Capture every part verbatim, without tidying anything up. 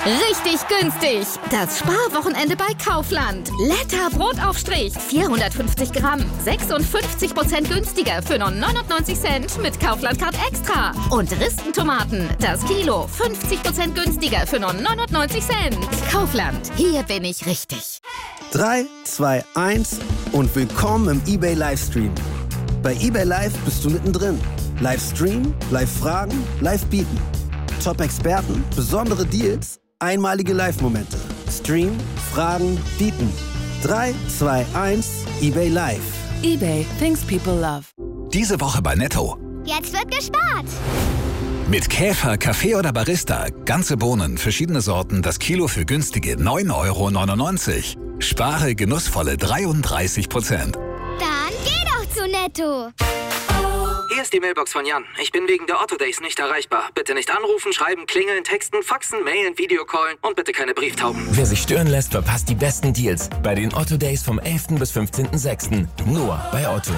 Richtig günstig. Das Sparwochenende bei Kaufland. Letter Brotaufstrich. vierhundertfünfzig Gramm. sechsundfünfzig Prozent günstiger für nur neunundneunzig Cent mit Kaufland Card Extra. Und Ristentomaten. Das Kilo. fünfzig Prozent günstiger für nur neunundneunzig Cent. Kaufland. Hier bin ich richtig. drei, zwei, eins und willkommen im eBay Livestream. Bei eBay Live bist du mittendrin. Livestream, Live-Fragen, Live-Bieten. Top-Experten, besondere Deals, einmalige Live-Momente. Stream, Fragen, Bieten. drei, zwei, eins, eBay Live. eBay, things people love. Diese Woche bei Netto. Jetzt wird gespart. Mit Käfer, Kaffee oder Barista. Ganze Bohnen, verschiedene Sorten, das Kilo für günstige neun Euro neunundneunzig. Spare genussvolle dreiunddreißig Prozent. Dann geh doch zu Netto. Hier ist die Mailbox von Jan. Ich bin wegen der Otto Days nicht erreichbar. Bitte nicht anrufen, schreiben, klingeln, texten, faxen, mailen, Videocallen und bitte keine Brieftauben. Wer sich stören lässt, verpasst die besten Deals bei den Otto Days vom elften bis fünfzehnten sechsten Nur bei Otto.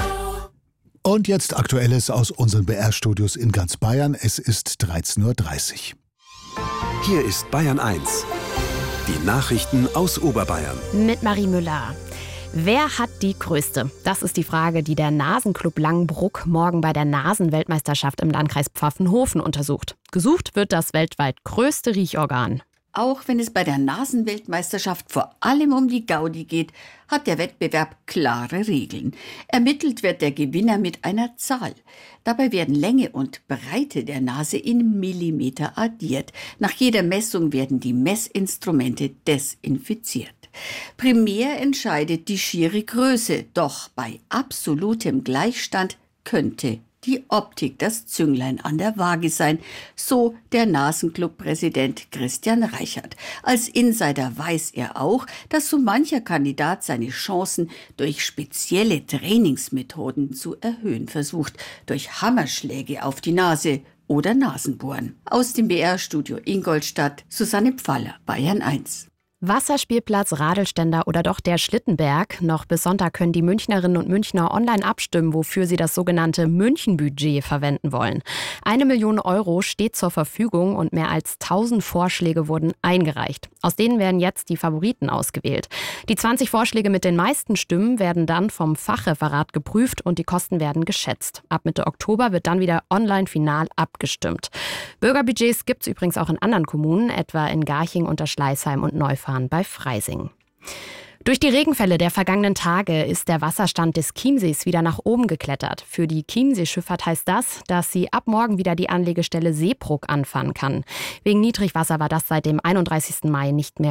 Und jetzt Aktuelles aus unseren B R-Studios in ganz Bayern. Es ist dreizehn Uhr dreißig. Hier ist Bayern eins. Die Nachrichten aus Oberbayern. Mit Marie Müller. Wer hat die größte? Das ist die Frage, die der Nasenclub Langenbruck morgen bei der Nasenweltmeisterschaft im Landkreis Pfaffenhofen untersucht. Gesucht wird das weltweit größte Riechorgan. Auch wenn es bei der Nasenweltmeisterschaft vor allem um die Gaudi geht, hat der Wettbewerb klare Regeln. Ermittelt wird der Gewinner mit einer Zahl. Dabei werden Länge und Breite der Nase in Millimeter addiert. Nach jeder Messung werden die Messinstrumente desinfiziert. Primär entscheidet die schiere Größe, doch bei absolutem Gleichstand könnte die Optik das Zünglein an der Waage sein, so der Nasenclub-Präsident Christian Reichert. Als Insider weiß er auch, dass so mancher Kandidat seine Chancen durch spezielle Trainingsmethoden zu erhöhen versucht, durch Hammerschläge auf die Nase oder Nasenbohren. Aus dem B R-Studio Ingolstadt, Susanne Pfaller, Bayern eins. Wasserspielplatz, Radelständer oder doch der Schlittenberg. Noch bis Sonntag können die Münchnerinnen und Münchner online abstimmen, wofür sie das sogenannte München-Budget verwenden wollen. Eine Million Euro steht zur Verfügung und mehr als tausend Vorschläge wurden eingereicht. Aus denen werden jetzt die Favoriten ausgewählt. Die zwanzig Vorschläge mit den meisten Stimmen werden dann vom Fachreferat geprüft und die Kosten werden geschätzt. Ab Mitte Oktober wird dann wieder online final abgestimmt. Bürgerbudgets gibt es übrigens auch in anderen Kommunen, etwa in Garching, Unterschleißheim und Neufahren bei Freising. Durch die Regenfälle der vergangenen Tage ist der Wasserstand des Chiemsees wieder nach oben geklettert. Für die Chiemsee-Schifffahrt heißt das, dass sie ab morgen wieder die Anlegestelle Seebrugg anfahren kann. Wegen Niedrigwasser war das seit dem einunddreißigsten Mai nicht mehr